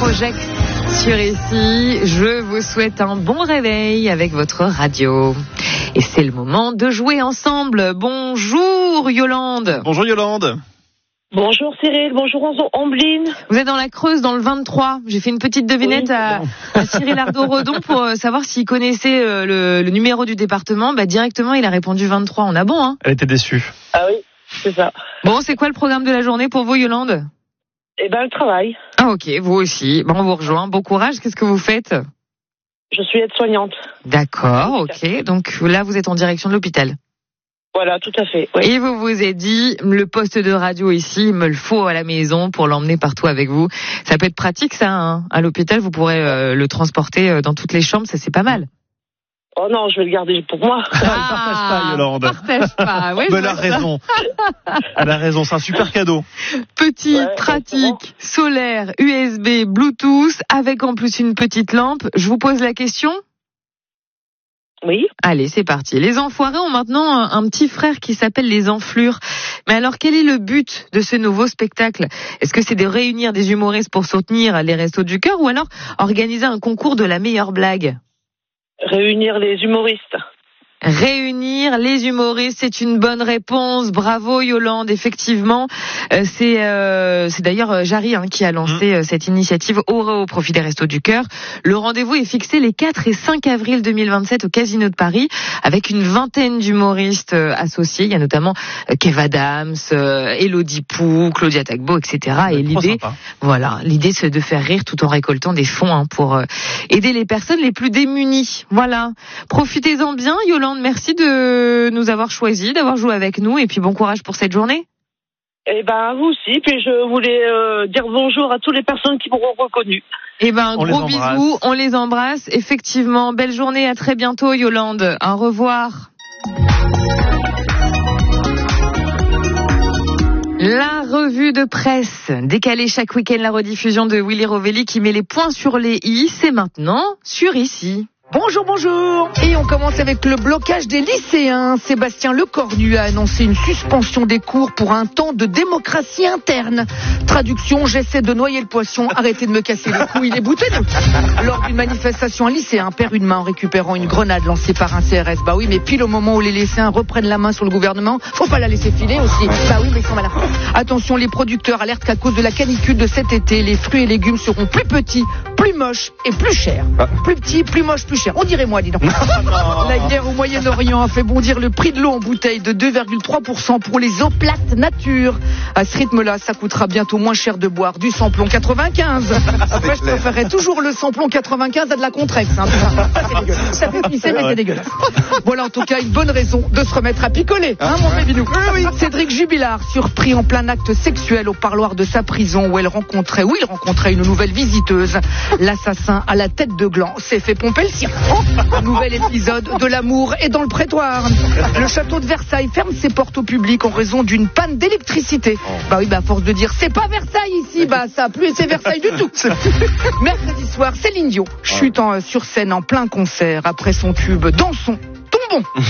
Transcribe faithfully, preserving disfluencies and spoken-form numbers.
Project sur ici. Je vous souhaite un bon réveil avec votre radio. Et c'est le moment de jouer ensemble. Bonjour Yolande. Bonjour Yolande. Bonjour Cyril, bonjour Ambline. Vous êtes dans la Creuse, dans le vingt-trois. J'ai fait une petite devinette oui, à, à Cyril Ardo-Redon pour savoir s'il connaissait le, le numéro du département. Bah, directement, il a répondu vingt-trois. On a bon, hein? Elle était déçue. Ah oui, c'est ça. Bon, c'est quoi le programme de la journée pour vous, Yolande? Eh ben, le travail. Ah ok, vous aussi. Bon, on vous rejoint. Bon courage. Qu'est-ce que vous faites? Je suis aide-soignante. D'accord, ok. Donc là, vous êtes en direction de l'hôpital. Voilà, tout à fait. Oui. Et vous vous êtes dit, le poste de radio ici, il me le faut à la maison pour l'emmener partout avec vous. Ça peut être pratique, ça, hein. À l'hôpital, vous pourrez euh, le transporter dans toutes les chambres, ça c'est pas mal. Oh non, je vais le garder pour moi. Ah, partage pas, Yolande. Partage pas, oui. Mais elle a raison. Elle a raison, c'est un super cadeau. Petit, ouais, pratique, solaire, U S B, Bluetooth, avec en plus une petite lampe. Je vous pose la question. Oui. Allez, c'est parti. Les Enfoirés ont maintenant un, un petit frère qui s'appelle les Enflures. Mais alors, quel est le but de ce nouveau spectacle? Est-ce que c'est de réunir des humoristes pour soutenir les Restos du Cœur ou alors organiser un concours de la meilleure blague? Réunir les humoristes. Réunir les humoristes, c'est une bonne réponse. Bravo Yolande, effectivement. Euh, c'est euh, c'est d'ailleurs Jarry hein, qui a lancé mmh. cette initiative au, au profit des Restos du Cœur. Le rendez-vous est fixé les quatre et cinq avril deux mille vingt-sept au Casino de Paris avec une vingtaine d'humoristes euh, associés. Il y a notamment euh, Kev Adams, euh, Elodie Pou, Claudia Tagbo, et cetera. Et l'idée, voilà, l'idée c'est de faire rire tout en récoltant des fonds hein, pour euh, aider les personnes les plus démunies. Voilà, profitez-en bien Yolande. Merci de nous avoir choisis, d'avoir joué avec nous et puis bon courage pour cette journée. Eh ben vous aussi, puis je voulais euh, dire bonjour à toutes les personnes qui m'auront reconnu. Eh ben un on gros bisou, on les embrasse. Effectivement, belle journée, à très bientôt Yolande. Au revoir. La revue de presse, décalée chaque week-end la rediffusion de Willy Rovelli qui met les points sur les i, c'est maintenant sur ici. Bonjour, bonjour. Et on commence avec le blocage des lycéens. Sébastien Lecornu a annoncé une suspension des cours pour un temps de démocratie interne. Traduction, j'essaie de noyer le poisson, arrêtez de me casser les couilles, les boutonneux. Lors d'une manifestation, un lycéen perd une main en récupérant une grenade lancée par un C R S. Bah oui, mais pile au moment où les lycéens reprennent la main sur le gouvernement, faut pas la laisser filer aussi. Bah oui, mais ils sont malins. Attention, les producteurs alertent qu'à cause de la canicule de cet été, les fruits et légumes seront plus petits, plus moches et plus chers. Plus petits, plus moches, plus chers. On dirait moi, dis donc. La guerre au Moyen-Orient a fait bondir le prix de l'eau en bouteille de deux virgule trois pour cent pour les eaux plates nature. À ce rythme-là, ça coûtera bientôt moins cher de boire du samplon quatre-vingt-quinze. Après, je préférerais toujours le samplon quatre-vingt-quinze à de la Contrex. Hein. Ça, c'est dégueulasse. Ça fait pisser, mais c'est dégueulasse. Voilà en tout cas une bonne raison de se remettre à picoler. Hein, mon Pébinou. Cédric Jubilard, surpris en plein acte sexuel au parloir de sa prison où elle rencontrait, où il rencontrait une nouvelle visiteuse. L'assassin à la tête de gland s'est fait pomper le sien. Un nouvel épisode de l'amour est dans le prétoire. Le château de Versailles ferme ses portes au public en raison d'une panne d'électricité. Bah oui, bah à force de dire c'est pas Versailles ici, bah ça a plus été Versailles du tout. Mercredi soir, Céline Dion chute en, sur scène en plein concert après son tube Dansons, tombons.